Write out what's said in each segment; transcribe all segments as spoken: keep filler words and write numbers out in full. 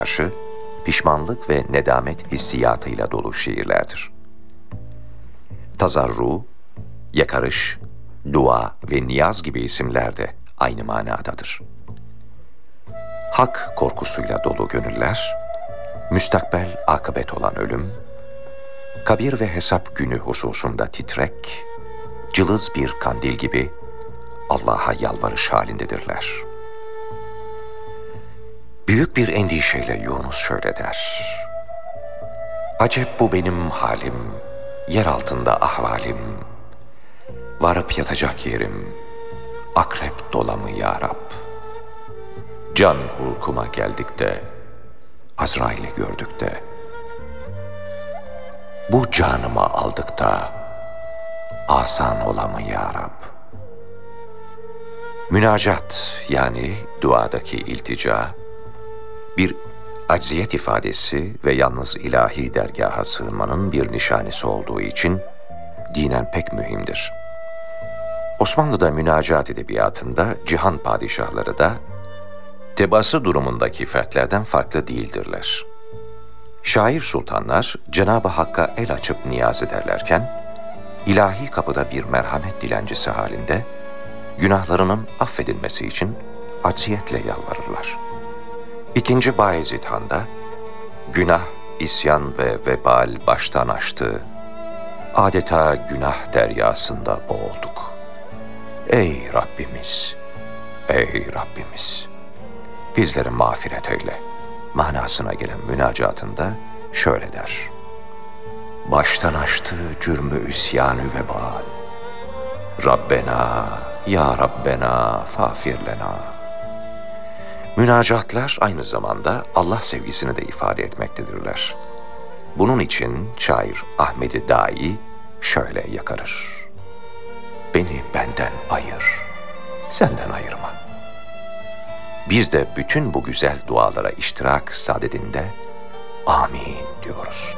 karşı pişmanlık ve nedamet hissiyatıyla dolu şiirlerdir. Tazarru, yakarış, dua ve niyaz gibi isimler de aynı manadadır. Hak korkusuyla dolu gönüller, müstakbel akıbet olan ölüm, kabir ve hesap günü hususunda titrek, cılız bir kandil gibi Allah'a yalvarış halindedirler. Büyük bir endişeyle Yunus şöyle der: Acep bu benim halim, yer altında ahvalim, varıp yatacak yerim, akrep dolamı ya Rab. Can hulkuma geldik de, Azrail'i gördük de, bu canıma aldık da, asan olamı ya Rab. Münacat yani duadaki iltica, bir acziyet ifadesi ve yalnız ilahi dergaha sığınmanın bir nişanesi olduğu için dinen pek mühimdir. Osmanlı'da münacat edebiyatında cihan padişahları da tebası durumundaki fertlerden farklı değildirler. Şair sultanlar Cenab-ı Hakk'a el açıp niyaz ederlerken, ilahi kapıda bir merhamet dilencisi halinde günahlarının affedilmesi için acziyetle yalvarırlar. İkinci Bayezid Han da, günah, isyan ve vebal baştan açtı, adeta günah deryasında boğulduk. Ey Rabbimiz, ey Rabbimiz, bizleri mağfiret eyle manasına gelen münacatında şöyle der: Baştan açtı cürmü isyanü vebal, Rabbena, ya Rabbena, fağfir lena. Münacatlar aynı zamanda Allah sevgisini de ifade etmektedirler. Bunun için şair Ahmed-i Dahi şöyle yakarır: Beni benden ayır, senden ayırma. Biz de bütün bu güzel dualara iştirak sadedinde amin diyoruz.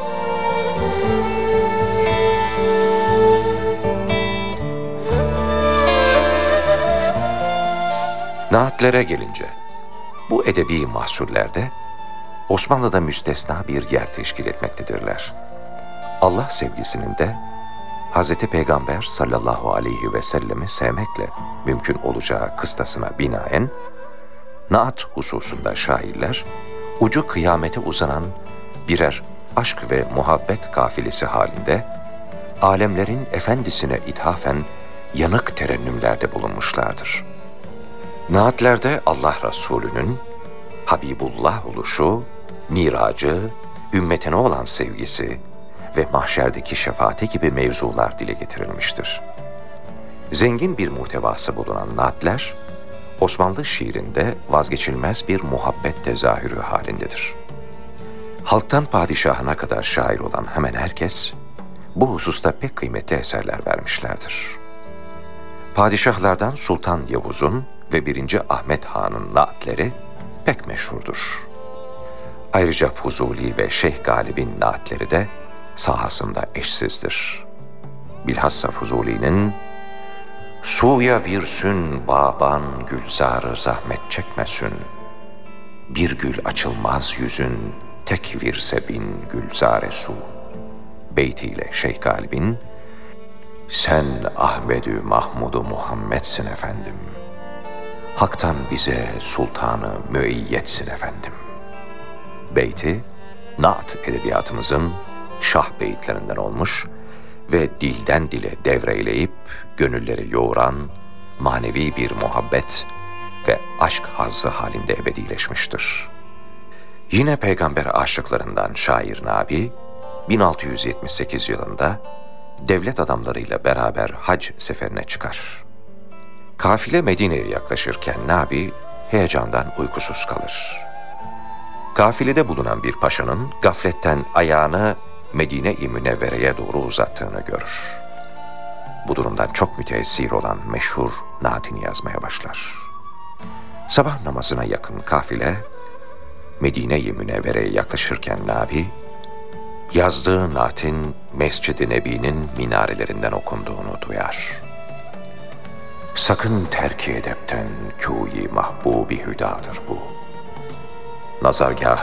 Naatlere gelince, bu edebi mahsullerde Osmanlı'da müstesna bir yer teşkil etmektedirler. Allah sevgisinin de Hazreti Peygamber sallallahu aleyhi ve sellemi sevmekle mümkün olacağı kıstasına binaen, naat hususunda şairler, ucu kıyamete uzanan birer aşk ve muhabbet kafilesi halinde, alemlerin efendisine ithafen yanık terennümlerde bulunmuşlardır. Naatlerde Allah Resulü'nün Habibullah oluşu, miracı, ümmetine olan sevgisi ve mahşerdeki şefaati gibi mevzular dile getirilmiştir. Zengin bir muhtevası bulunan naatler, Osmanlı şiirinde vazgeçilmez bir muhabbet tezahürü halindedir. Halktan padişahına kadar şair olan hemen herkes, bu hususta pek kıymetli eserler vermişlerdir. Padişahlardan Sultan Yavuz'un ve birinci Ahmet Han'ın naatleri pek meşhurdur. Ayrıca Fuzuli ve Şeyh Galip'in naatleri de sahasında eşsizdir. Bilhassa Fuzuli'nin Suya virsün baban gülzarı zahmet çekmesin, bir gül açılmaz yüzün tek virse bin gülzare su beytiyle Şeyh Galip'in sen Ahmedü Mahmudu Muhammed'sin efendim, Hak'tan bize sultanı müeyyetsin efendim beyti, naat edebiyatımızın şah beyitlerinden olmuş ve dilden dile devreyleyip gönülleri yoğuran manevi bir muhabbet ve aşk hazzı halinde ebedileşmiştir. Yine peygamber aşıklarından şair Nabi, bin altı yüz yetmiş sekiz yılında devlet adamlarıyla beraber hac seferine çıkar. Kafile Medine'ye yaklaşırken Nabi heyecandan uykusuz kalır. Kafilede bulunan bir paşanın gafletten ayağını Medine-i Münevvere'ye doğru uzattığını görür. Bu durumdan çok müteessir olan meşhur naatini yazmaya başlar. Sabah namazına yakın kafile Medine-i Münevvere'ye yaklaşırken Nabi, yazdığı naatin Mescid-i Nebi'nin minarelerinden okunduğunu duyar. Sakın terki edepten kûyi mahbubi hüdadır bu. Nazargahı